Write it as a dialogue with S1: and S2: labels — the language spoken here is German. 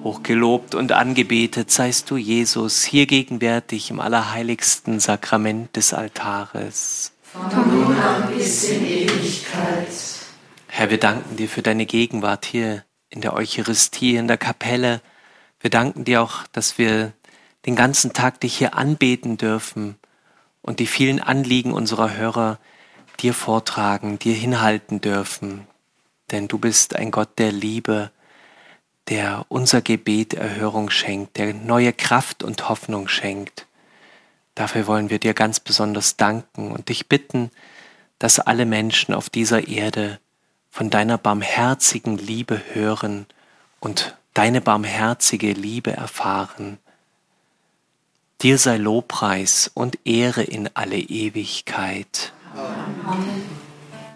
S1: Hochgelobt und angebetet seist du, Jesus, hier gegenwärtig im allerheiligsten Sakrament des Altares.
S2: Von nun an bis in Ewigkeit.
S1: Herr, wir danken dir für deine Gegenwart hier in der Eucharistie, in der Kapelle. Wir danken dir auch, dass wir den ganzen Tag dich hier anbeten dürfen und die vielen Anliegen unserer Hörer dir vortragen, dir hinhalten dürfen. Denn du bist ein Gott der Liebe, der unser Gebet Erhörung schenkt, der neue Kraft und Hoffnung schenkt. Dafür wollen wir dir ganz besonders danken und dich bitten, dass alle Menschen auf dieser Erde von deiner barmherzigen Liebe hören und deine barmherzige Liebe erfahren. Dir sei Lobpreis und Ehre in alle Ewigkeit.
S2: Amen.